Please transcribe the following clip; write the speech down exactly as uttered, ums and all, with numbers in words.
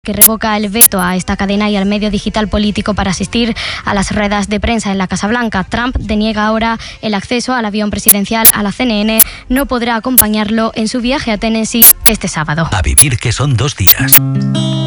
que revoca el veto a esta cadena y al medio digital político para asistir a las ruedas de prensa en la Casa Blanca. Trump deniega ahora el acceso al avión presidencial a la C N N. No podrá acompañarlo en su viaje a Tennessee este sábado. A vivir, que son dos días.